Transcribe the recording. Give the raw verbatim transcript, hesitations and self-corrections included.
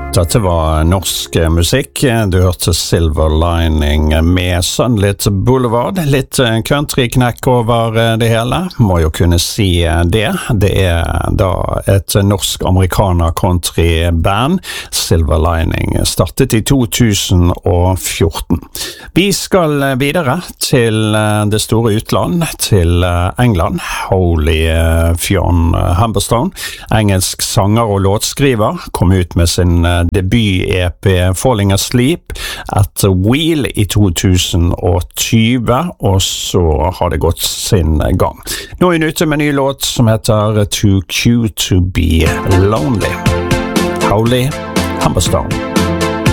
Dette var norsk musikk. Du hørte Silver Lining med Sunlit Boulevard. Litt country-knekk over det hele. Må jo kunne si det. Det er da et norsk-amerikaner-country-band. Silver Lining startet i to tusen og fjorten. Vi skal videre til det store utland, til England. Holy Fionn Humberstone, engelsk sanger og låtskriver, kom ut med sin debut-E P Falling Asleep etter Wheel i to tusen og tjue, og så har det gått sin gang. Nå er hun ute med en ny låt som heter Too Cute to Be Lonely. Holy Humberstone.